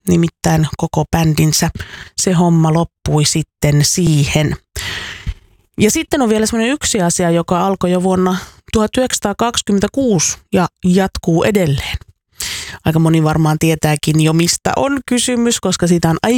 nimittäin koko bändinsä. Se homma loppui sitten siihen. Ja sitten on vielä semmoinen yksi asia, joka alkoi jo vuonna 1926 ja jatkuu edelleen. Aika moni varmaan tietääkin jo, mistä on kysymys, koska siitä on